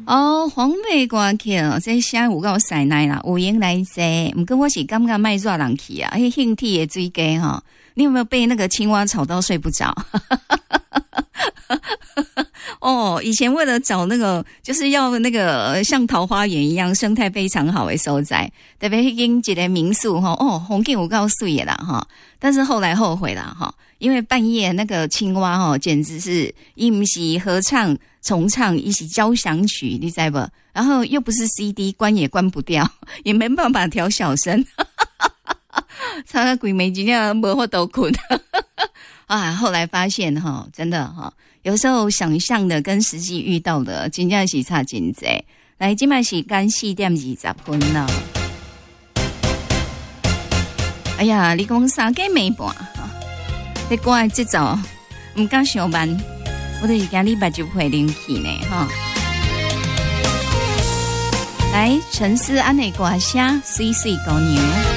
哦，黄梅歌曲这声有够塞奶啦，有闲来坐。不过我是感觉卖热人去啊，迄兴体的水鸡哈，你有没有被那个青蛙吵到睡不着？哦，以前为了找那个，就是要那个像桃花源一样生态非常好的所在，特别迄间一个民宿哈，哦，风景有够水的啦哈。但是后来后悔啦哈，因为半夜那个青蛙哈，简直是伊不是合唱、重唱，伊是交响曲，你知不？然后又不是 CD， 关也关不掉，也没办法调小声，差个鬼没几天没法都困。啊，后来发现哈，真的哈，有时候想象的跟实际遇到的真的是差真多。来，现在时间4点20分了。哎呀，你讲3点没半哈，你歌的节奏唔敢上慢，我就是今日目睭会灵气呢哈。来，陈思安的歌声《水水姑娘》。